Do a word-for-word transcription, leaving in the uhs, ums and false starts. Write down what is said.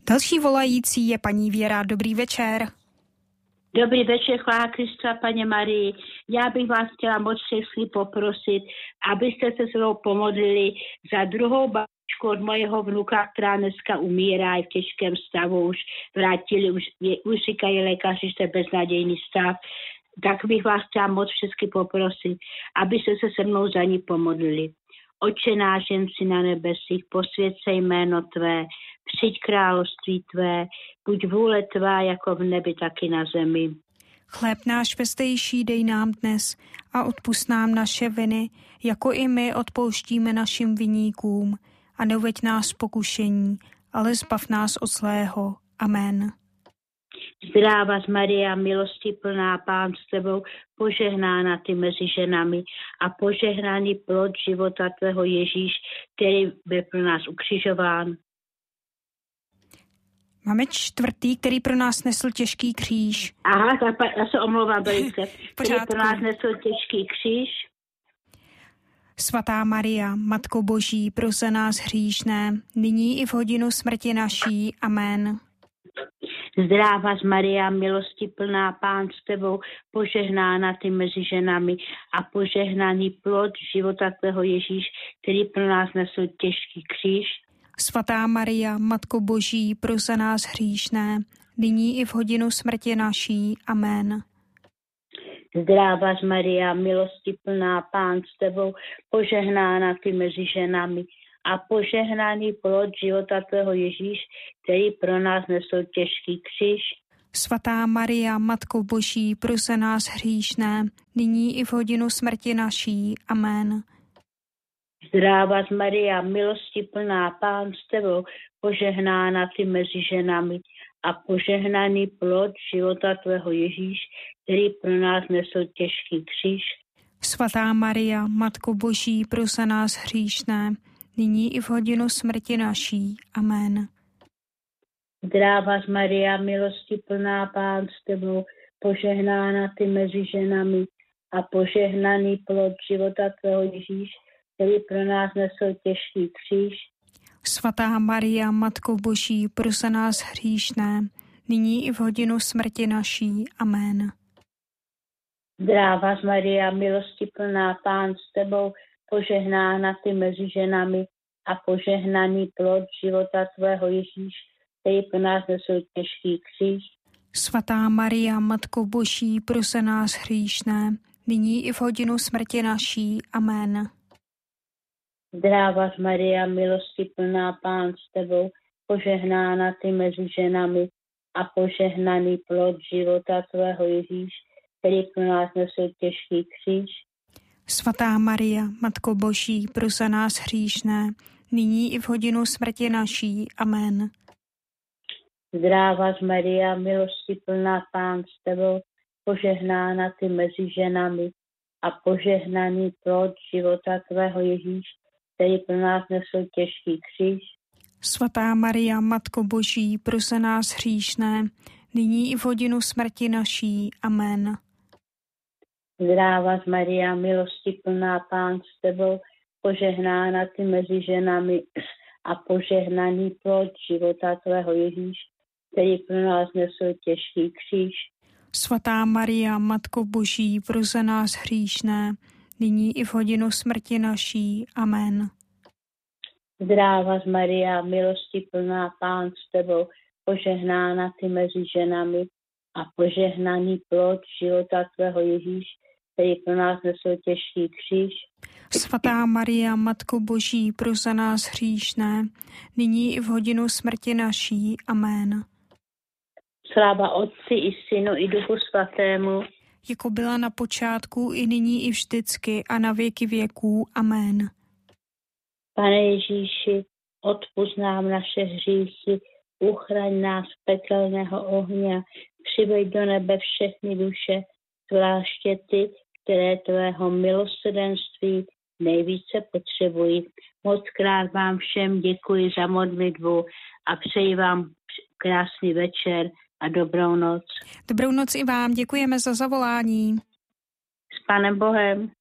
Další volající je paní Věra. Dobrý večer. Dobrý večer, chvála Krista, paní Marii. Já bych vás chtěla moc všechny poprosit, abyste se se mnou pomodlili za druhou babičku od mojeho vnuka, která dneska umírá, je v těžkém stavu, už vrátili, už, je, už říkají lékaři, že to je beznadějný stav. Tak bych vás chtěla moc všechny poprosit, abyste se se mnou za ní pomodlili. Otče náš, jen si na nebesích, posvěť se jméno tvé, přijď království tvé, buď vůle tvá jako v nebi, tak i na zemi. Chléb náš pestejší dej nám dnes a odpusť nám naše viny, jako i my odpouštíme našim viníkům. A neuveď nás v pokušení, ale zbav nás od zlého. Amen. Zdráva z Maria, milosti plná, Pán s tebou, požehnána ty mezi ženami a požehnaný plod života tvého Ježíš, který byl pro nás ukřižován. Máme čtvrtý, který pro nás nesl těžký kříž. Aha, já se omlouvám velice. Který pro nás nesl těžký kříž. Svatá Maria, Matko Boží, pros za nás hříšné, nyní i v hodinu smrti naší. Amen. Zdráva z Maria, milosti plná, Pán s tebou, požehnána ty mezi ženami a požehnaný plod života tvého Ježíš, který pro nás nesl těžký kříž. Svatá Maria, Matko Boží, pros za nás hříšné, nyní i v hodinu smrti naší. Amen. Zdráva z Maria, milosti plná, Pán s tebou, požehnána ty mezi ženami a požehnaný plod života tvého Ježíš, který pro nás nesl těžký kříž. Svatá Maria, Matko Boží, pros za nás hříšné, nyní i v hodinu smrti naší. Amen. Zdráva z Maria, milosti plná, Pán s tebou, požehnána ty mezi ženami a požehnaný plod života tvého Ježíš, který pro nás nesl těžký kříž. Svatá Maria, Matko Boží, pros za nás hříšné, nyní i v hodinu smrti naší. Amen. Zdráva z Maria, milosti plná, Pán s tebou, požehnána ty mezi ženami a požehnaný plod života tvého Ježíš, který pro nás nesl těžký kříž. Svatá Maria, Matko Boží, pros za nás hříšné, nyní i v hodinu smrti naší. Amen. Zdráva z Maria, milosti plná, Pán s tebou, požehnána ty mezi ženami a požehnaný plod života tvého Ježíš, který pro nás nesl těžký kříž. Svatá Maria, Matko Boží, pros za nás hříšné, nyní i v hodinu smrti naší. Amen. Zdráva z Maria, milosti plná, Pán s tebou, požehnána ty mezi ženami a požehnaný plod života tvého Ježíš, který pro nás nesl těžký kříž. Svatá Maria, Matko Boží, pros za nás hříšné, nyní i v hodinu smrti naší. Amen. Zdráva z Maria, milosti plná, Pán s tebou, požehnána ty mezi ženami a požehnaný plod života tvého Ježíš, který pro nás nesl těžký kříž. Svatá Maria, Matko Boží, pros za nás hříšné, nyní i v hodinu smrti naší. Amen. Zdráva z Maria, milosti plná, Pán s tebou, požehnána ty mezi ženami a požehnaný plod života tvého Ježíš, který pro nás nesl těžký kříž. Svatá Maria, Matko Boží, pros za nás hříšné, nyní i v hodinu smrti naší. Amen. Zdráva z Maria, milosti plná, Pán s tebou, požehnána ty mezi ženami a požehnaný plod života tvého Ježíš, který pro nás nesl těžký kříž. Svatá Maria, Matko Boží, pros za nás hříšné, nyní i v hodinu smrti naší. Amen. Sláva Otci i Synu i Duchu Svatému, jako byla na počátku, i nyní, i vždycky, a na věky věků. Amen. Pane Ježíši, odpusť nám naše hříchy, uchraň nás z pekelného ohně, přiveď do nebe všechny duše, zvláště ty, které tvého milosrdenství nejvíce potřebují. Moc krát vám všem děkuji za modlitbu a přeji vám krásný večer a dobrou noc. Dobrou noc i vám, děkujeme za zavolání. S Pánem Bohem.